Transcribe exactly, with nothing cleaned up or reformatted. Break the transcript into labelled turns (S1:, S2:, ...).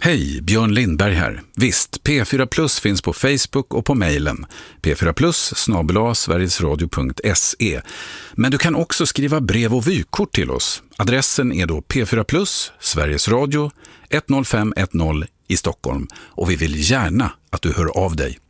S1: Hej, Björn Lindberg här. Visst, P fyra Plus finns på Facebook och på mejlen p fyra plus snabel-a sverigesradio punkt se. Men du kan också skriva brev och vykort till oss. Adressen är då P fyra Plus, Sveriges Radio, ett noll fem ett noll i Stockholm. Och vi vill gärna att du hör av dig.